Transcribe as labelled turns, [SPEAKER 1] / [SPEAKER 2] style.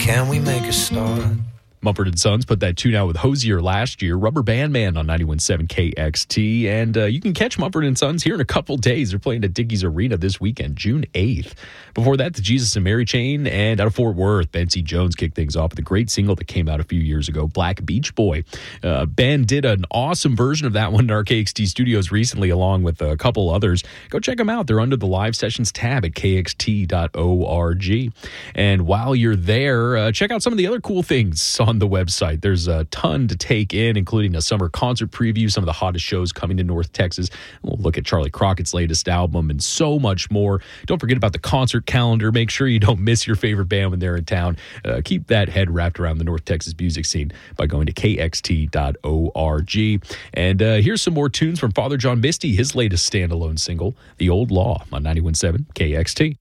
[SPEAKER 1] can we make a start?
[SPEAKER 2] Mumford & Sons put that tune out with Hosier last year. Rubber Band Man on 91.7 KXT. And you can catch Mumford & Sons here in a couple days. They're playing at Dickies Arena this weekend, June 8th. Before that, the Jesus and Mary Chain. And out of Fort Worth, Bensie Jones kicked things off with a great single that came out a few years ago, Black Beach Boy. Ben did an awesome version of that one in our KXT studios recently, along with a couple others. Go check them out. They're under the Live Sessions tab at kxt.org. And while you're there, check out some of the other cool things on the website. There's a ton to take in, including a summer concert preview, some of the hottest shows coming to North Texas. We'll look at Charlie Crockett's latest album and so much more. Don't forget about the concert calendar. Make sure you don't miss your favorite band when they're in town. Keep that head wrapped around the North Texas music scene by going to kxt.org. And here's some more tunes from Father John Misty, his latest standalone single, The Old Law, on 91.7 KXT.